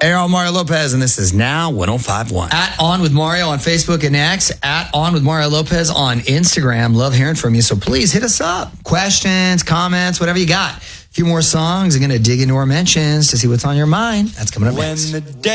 Aaron Mario Lopez, and this is Now 105.1. At On With Mario on Facebook and X. At On With Mario Lopez on Instagram. Love hearing from you, so please hit us up. Questions, comments, whatever you got. A few more songs. I'm going to dig into our mentions to see what's on your mind. That's coming up next.